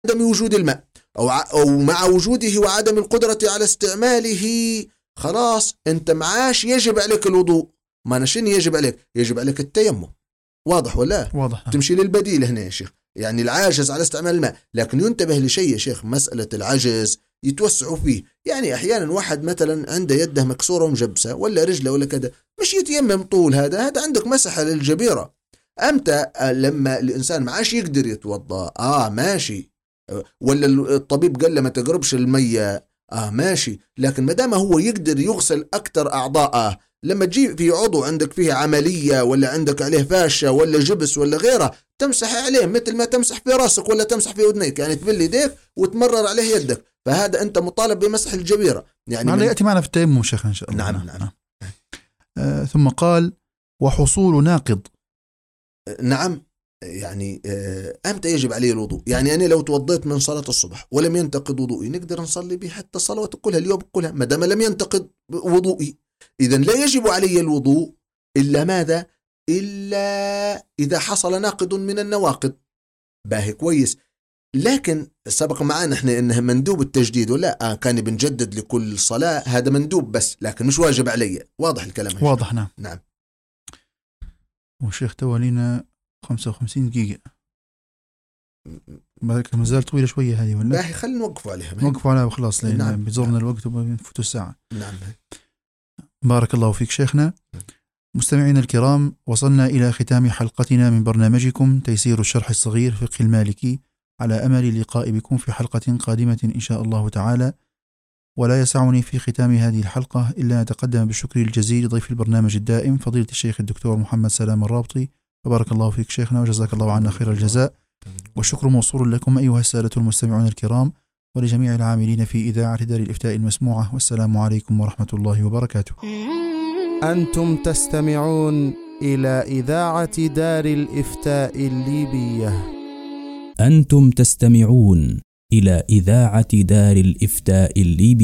عدم وجود الماء أو مع وجوده وعدم القدرة على استعماله، خلاص أنت معاش يجب عليك الوضوء. ما نشين يجب عليك التيمم. واضح ولا؟ واضح. تمشي للبديل هنا يا شيخ، يعني العاجز على استعمال الماء. لكن ينتبه لشيء يا شيخ، مسألة العجز يتوسعوا فيه. يعني أحيانا واحد مثلا عنده يده مكسورة ومجبسة ولا رجله ولا كذا، مش يتيمم طول هذا عندك مسحة للجبيرة. أمتى لما الإنسان معاش يقدر يتوضأ ماشي، ولا الطبيب قال له ما تقربش المية ماشي. لكن مدام هو يقدر يغسل أكتر أعضاءه، لما تجي في عضو عندك فيه عملية ولا عندك عليه فاشة ولا جبس ولا غيره، تمسح عليه مثل ما تمسح في راسك ولا تمسح في أذنيك، يعني تبل يديك وتمرر عليه يدك. فهذا أنت مطالب بمسح الجبيرة. يعني يأتي معنا في التيمم شيخنا إن شاء الله. نعم. ثم قال وحصول ناقض. نعم، يعني أمتى يجب عليه الوضوء؟ يعني أنا لو توضيت من صلاة الصبح ولم ينتقد وضوئي، نقدر نصلي به حتى الصلوات كلها اليوم كلها ما دام لم ينتقد وضوئي. إذن لا يجب علي الوضوء إلا ماذا؟ إلا إذا حصل ناقض من النواقض. باهي كويس. لكن سبق معنا إحنا إنها مندوب التجديد ولا كان بنجدد لكل صلاة، هذا مندوب بس لكن مش واجب علي. واضح الكلام؟ واضح. نعم. والشيخ توالينا 55 دقيقة، ما زال طويلة شوية هذه ولا؟ باهي خلينا نوقفوا عليها وخلاص لأن نعم. بزورنا الوقت وبنفوت الساعة. نعم. بارك الله فيك شيخنا. مستمعينا الكرام، وصلنا إلى ختام حلقتنا من برنامجكم تيسير الشرح الصغير فقه المالكي، على أمل اللقاء بكم في حلقة قادمة إن شاء الله تعالى. ولا يسعني في ختام هذه الحلقة إلا أن أتقدم بالشكر الجزيل لضيف البرنامج الدائم فضيلة الشيخ الدكتور محمد سلام الرابطي. فبارك الله فيك شيخنا وجزاك الله عنا خير الجزاء. والشكر موصول لكم أيها السادة المستمعون الكرام، ولجميع العاملين في إذاعة دار الإفتاء المسموعة. والسلام عليكم ورحمة الله وبركاته. أنتم تستمعون إلى إذاعة دار الإفتاء الليبية. أنتم تستمعون إلى إذاعة دار الإفتاء الليبية.